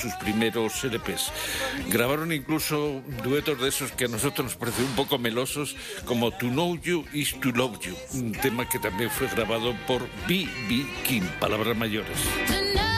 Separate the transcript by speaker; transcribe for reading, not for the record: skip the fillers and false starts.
Speaker 1: sus primeros LPs. Grabaron incluso duetos de esos que a nosotros nos parecen un poco melosos, como To Know You is to Love You, un tema que también fue grabado por B.B. King, palabras mayores.